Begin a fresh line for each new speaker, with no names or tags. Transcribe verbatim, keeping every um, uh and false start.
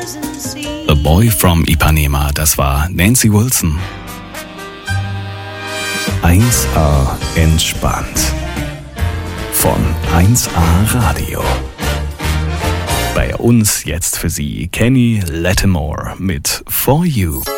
A Boy from Ipanema, das war Nancy Wilson. eins A entspannt. Von eins A Radio. Bei uns jetzt für Sie Kenny Lattimore mit For You.